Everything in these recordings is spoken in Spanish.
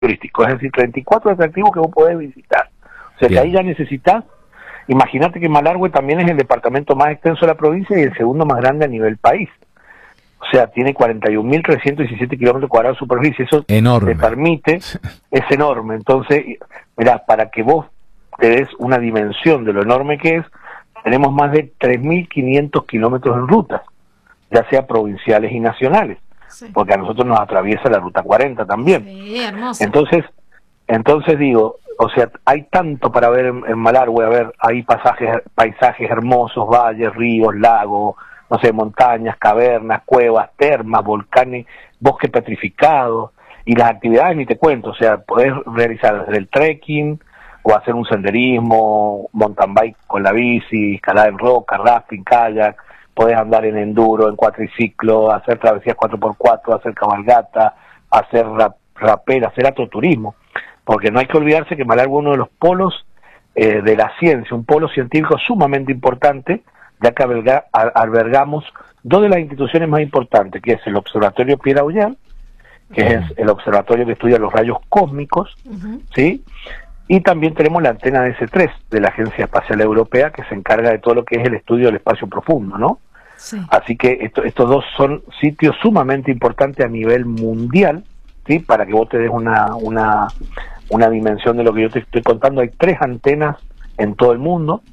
turístico, es decir, 34 atractivos que vos podés visitar. O sea, Bien. que ahí ya necesitas, imagínate que Malargüe también es el departamento más extenso de la provincia y el segundo más grande a nivel país. O sea, tiene 41.317 kilómetros cuadrados de superficie, eso Enorme. te permite, es enorme. Entonces, mirá, para que vos te des una dimensión de lo enorme que es, tenemos más de 3.500 kilómetros en rutas, ya sea provinciales y nacionales, Sí. porque a nosotros nos atraviesa la Ruta 40 también. Sí, hermoso. Entonces digo, o sea, hay tanto para ver en Malargüe, a ver, hay paisajes hermosos, valles, ríos, lagos, no sé, montañas, cavernas, cuevas, termas, volcanes, bosque petrificado, y las actividades ni te cuento, o sea, podés realizar desde el trekking, o hacer un senderismo, mountain bike con la bici, escalada en roca, rafting, kayak, podés andar en enduro, en cuatriciclo, hacer travesías 4x4, hacer cabalgata, hacer rapel, hacer atroturismo, porque no hay que olvidarse que Malargüe es uno de los polos de la ciencia, un polo científico sumamente importante, ya que albergamos dos de las instituciones más importantes, que es el Observatorio Pierre Auger, que es el observatorio que estudia los rayos cósmicos, ¿sí? Y también tenemos la antena DS3 de la Agencia Espacial Europea, que se encarga de todo lo que es el estudio del espacio profundo, ¿no? Sí. Así que estos dos son sitios sumamente importantes a nivel mundial, ¿sí? Para que vos te des una dimensión de lo que yo te estoy contando. Hay 3 antenas en todo el mundo,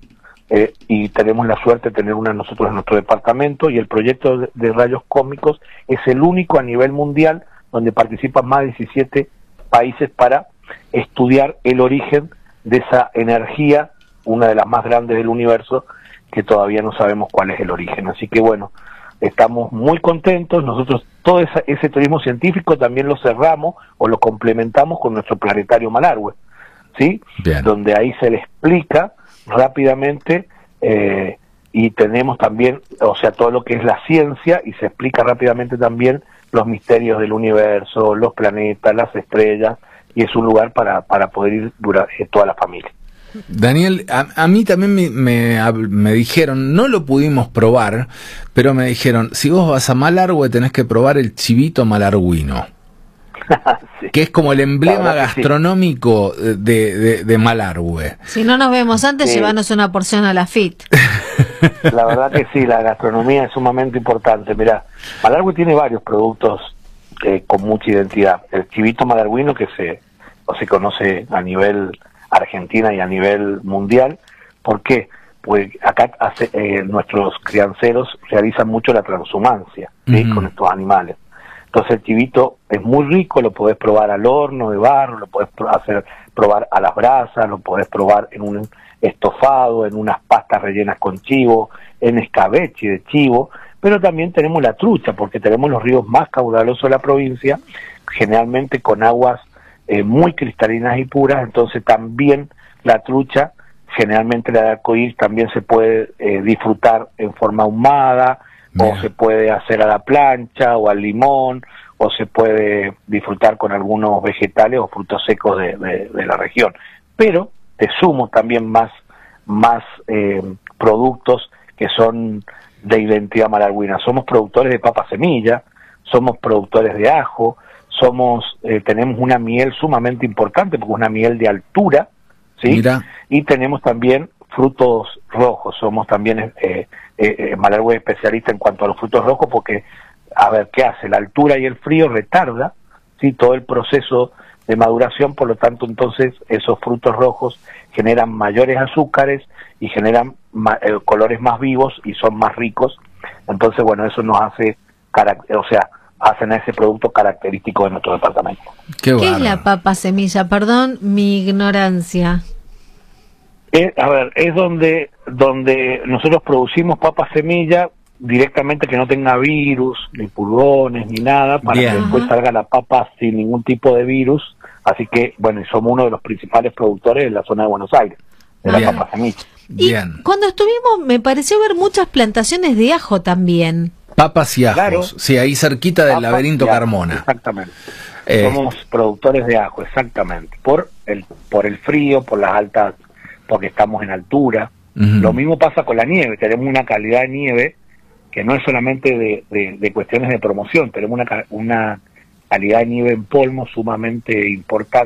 y tenemos la suerte de tener una nosotros en nuestro departamento, y el proyecto de rayos cósmicos es el único a nivel mundial donde participan más de 17 países para estudiar el origen de esa energía, una de las más grandes del universo, que todavía no sabemos cuál es el origen. Así que bueno, estamos muy contentos. Nosotros todo ese turismo científico también lo cerramos o lo complementamos con nuestro planetario Malargüe, ¿sí? Bien. Donde ahí se le explica rápidamente, y tenemos también, o sea, todo lo que es la ciencia, y se explica rápidamente también los misterios del universo, los planetas, las estrellas, y es un lugar para poder ir toda la familia. Daniel, a mí también me dijeron, no lo pudimos probar, pero me dijeron, si vos vas a Malargüe tenés que probar el chivito malarguino, Sí. que es como el emblema La verdad que sí. gastronómico de Malargüe. Si no nos vemos antes, Sí. llévanos una porción a la FIT. La verdad que sí, la gastronomía es sumamente importante. Mirá, Malargüe tiene varios productos con mucha identidad. El chivito malarguino, que se conoce a nivel Argentina y a nivel mundial. ¿Por qué? Pues acá nuestros crianceros realizan mucho la transhumancia, ¿sí? Con estos animales. Entonces el chivito es muy rico, lo podés probar al horno de barro, lo podés probar a las brasas, lo podés probar en un estofado, en unas pastas rellenas con chivo, en escabeche de chivo, pero también tenemos la trucha, porque tenemos los ríos más caudalosos de la provincia, generalmente con aguas muy cristalinas y puras. Entonces también la trucha, generalmente la de arcoíris, también se puede disfrutar en forma ahumada, o se puede hacer a la plancha o al limón, o se puede disfrutar con algunos vegetales o frutos secos de la región. Pero te sumo también más productos que son de identidad malarguina. Somos productores de papa semilla, somos productores de ajo, tenemos una miel sumamente importante porque es una miel de altura, ¿sí? Mira. Y tenemos también frutos rojos. Somos también Malargüe especialista en cuanto a los frutos rojos, porque, a ver, ¿qué hace? La altura y el frío retarda, ¿sí? Todo el proceso de maduración, por lo tanto, entonces, esos frutos rojos generan mayores azúcares y generan colores más vivos y son más ricos. Entonces, bueno, eso nos hace, hacen a ese producto característico de nuestro departamento. ¿Qué es la papa semilla? Perdón mi ignorancia. Es donde nosotros producimos papa semilla directamente, que no tenga virus, ni pulgones, ni nada, para Bien. que después salga la papa sin ningún tipo de virus. Así que, bueno, somos uno de los principales productores en la zona de Buenos Aires, de la Bien. papa semilla. Bien. Y cuando estuvimos, me pareció ver muchas plantaciones de ajo también. Papas y ajos. Claro. Sí, ahí cerquita del Papas laberinto y ajo, Carmona. Exactamente. Somos productores de ajo, exactamente. Por el frío, por las altas, porque estamos en altura. Lo mismo pasa con la nieve. Tenemos una calidad de nieve que no es solamente de cuestiones de promoción. Tenemos una calidad de nieve en polmo sumamente importante.